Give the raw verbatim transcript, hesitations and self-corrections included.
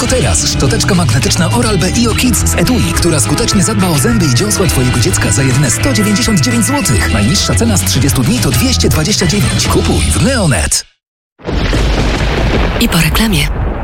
Tylko teraz szczoteczka magnetyczna Oral-B I O Kids z etui, która skutecznie zadba o zęby i dziąsła Twojego dziecka za jedyne sto dziewięćdziesiąt dziewięć złotych. Najniższa cena z trzydziestu dni to dwieście dwadzieścia dziewięć. Kupuj w Neonet. I po reklamie.